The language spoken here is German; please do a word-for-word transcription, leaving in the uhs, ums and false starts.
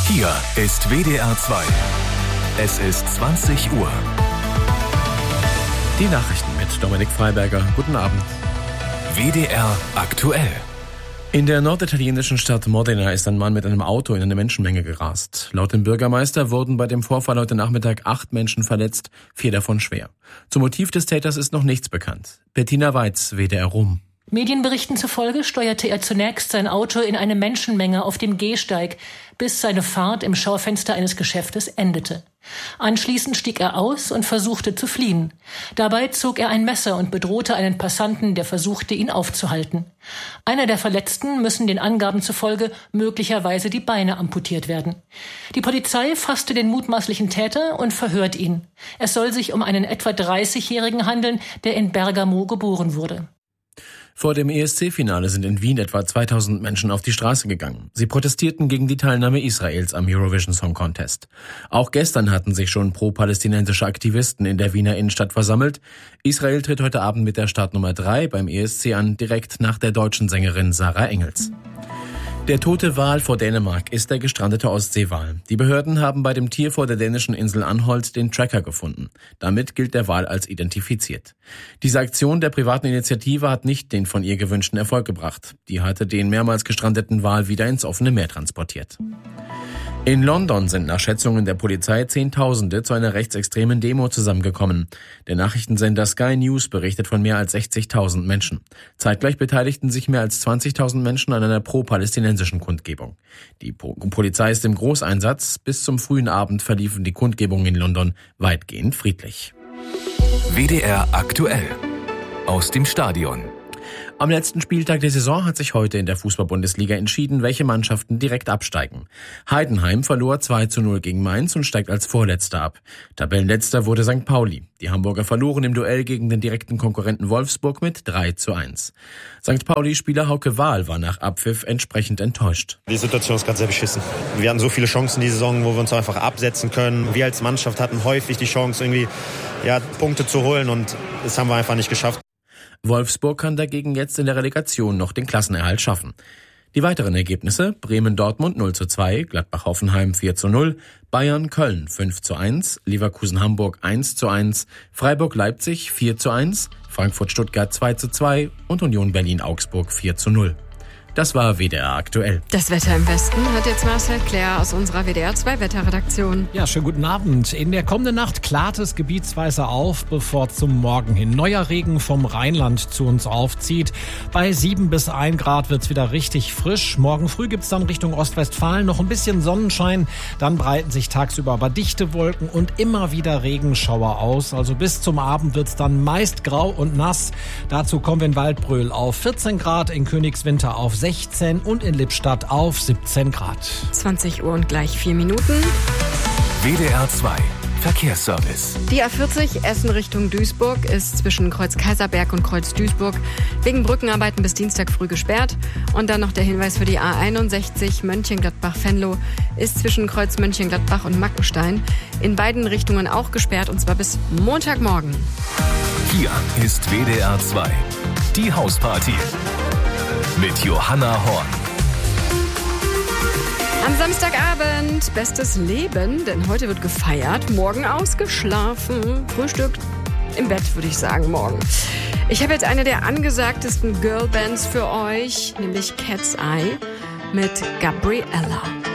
Hier ist W D R zwei. Es ist zwanzig Uhr. Die Nachrichten mit Dominik Freiberger. Guten Abend. W D R aktuell. In der norditalienischen Stadt Modena ist ein Mann mit einem Auto in eine Menschenmenge gerast. Laut dem Bürgermeister wurden bei dem Vorfall heute Nachmittag acht Menschen verletzt, vier davon schwer. Zum Motiv des Täters ist noch nichts bekannt. Bettina Weiz, W D R Rom. Medienberichten zufolge steuerte er zunächst sein Auto in eine Menschenmenge auf dem Gehsteig, bis seine Fahrt im Schaufenster eines Geschäftes endete. Anschließend stieg er aus und versuchte zu fliehen. Dabei zog er ein Messer und bedrohte einen Passanten, der versuchte, ihn aufzuhalten. Einer der Verletzten müssen den Angaben zufolge möglicherweise die Beine amputiert werden. Die Polizei fasste den mutmaßlichen Täter und verhört ihn. Es soll sich um einen etwa dreißigjährigen handeln, der in Bergamo geboren wurde. Vor dem E S C-Finale sind in Wien etwa zweitausend Menschen auf die Straße gegangen. Sie protestierten gegen die Teilnahme Israels am Eurovision Song Contest. Auch gestern hatten sich schon pro-palästinensische Aktivisten in der Wiener Innenstadt versammelt. Israel tritt heute Abend mit der Startnummer drei beim E S C an, direkt nach der deutschen Sängerin Sarah Engels. Der tote Wal vor Dänemark ist der gestrandete Ostseewal. Die Behörden haben bei dem Tier vor der dänischen Insel Anholt den Tracker gefunden. Damit gilt der Wal als identifiziert. Diese Aktion der privaten Initiative hat nicht den von ihr gewünschten Erfolg gebracht. Die hatte den mehrmals gestrandeten Wal wieder ins offene Meer transportiert. In London sind nach Schätzungen der Polizei Zehntausende zu einer rechtsextremen Demo zusammengekommen. Der Nachrichtensender Sky News berichtet von mehr als sechzigtausend Menschen. Zeitgleich beteiligten sich mehr als zwanzigtausend Menschen an einer pro-palästinensischen Kundgebung. Die Polizei ist im Großeinsatz. Bis zum frühen Abend verliefen die Kundgebungen in London weitgehend friedlich. W D R aktuell. Aus dem Stadion. Am letzten Spieltag der Saison hat sich heute in der Fußball-Bundesliga entschieden, welche Mannschaften direkt absteigen. Heidenheim verlor zwei zu null gegen Mainz und steigt als Vorletzter ab. Tabellenletzter wurde Sankt Pauli. Die Hamburger verloren im Duell gegen den direkten Konkurrenten Wolfsburg mit drei zu eins. Sankt Pauli-Spieler Hauke Wahl war nach Abpfiff entsprechend enttäuscht. Die Situation ist gerade sehr beschissen. Wir hatten so viele Chancen die Saison, wo wir uns einfach absetzen können. Wir als Mannschaft hatten häufig die Chance, irgendwie ja, Punkte zu holen und das haben wir einfach nicht geschafft. Wolfsburg kann dagegen jetzt in der Relegation noch den Klassenerhalt schaffen. Die weiteren Ergebnisse: Bremen-Dortmund null zu zwei, Gladbach-Hoffenheim vier zu null, Bayern-Köln fünf zu eins, Leverkusen-Hamburg eins zu eins, Freiburg-Leipzig vier zu eins, Frankfurt-Stuttgart zwei zu zwei und Union Berlin-Augsburg vier zu null. Das war W D R aktuell. Das Wetter im Westen hat jetzt Marcel Claire aus unserer W D R zwei Wetterredaktion. Ja, schönen guten Abend. In der kommenden Nacht klart es gebietsweise auf, bevor zum Morgen hin neuer Regen vom Rheinland zu uns aufzieht. Bei sieben bis ein Grad wird's wieder richtig frisch. Morgen früh gibt's dann Richtung Ostwestfalen noch ein bisschen Sonnenschein. Dann breiten sich tagsüber aber dichte Wolken und immer wieder Regenschauer aus. Also bis zum Abend wird's dann meist grau und nass. Dazu kommen wir in Waldbröl auf vierzehn Grad, in Königswinter auf sechzehn und in Lippstadt auf siebzehn Grad. zwanzig Uhr und gleich vier Minuten. W D R zwei Verkehrsservice. Die A vierzig Essen Richtung Duisburg ist zwischen Kreuz Kaiserberg und Kreuz Duisburg wegen Brückenarbeiten bis Dienstag früh gesperrt. Und dann noch der Hinweis für die A einundsechzig Mönchengladbach-Venlo ist zwischen Kreuz Mönchengladbach und Mackenstein in beiden Richtungen auch gesperrt, und zwar bis Montagmorgen. Hier ist W D R zwei. Die Hausparty. Mit Johanna Horn. Am Samstagabend bestes Leben, denn heute wird gefeiert, morgen ausgeschlafen, Frühstück im Bett, würde ich sagen, morgen. Ich habe jetzt eine der angesagtesten Girlbands für euch, nämlich Cat's Eye mit Gabriella.